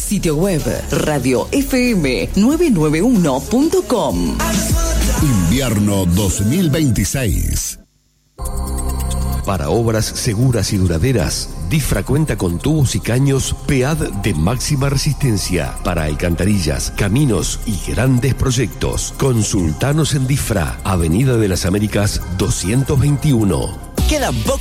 Sitio web radiofm991.com. Invierno 2026. Para obras seguras y duraderas, DIFRA cuenta con tubos y caños PEAD de máxima resistencia para alcantarillas, caminos y grandes proyectos. Consultanos en DIFRA, Avenida de las Américas 221. Quedan pocos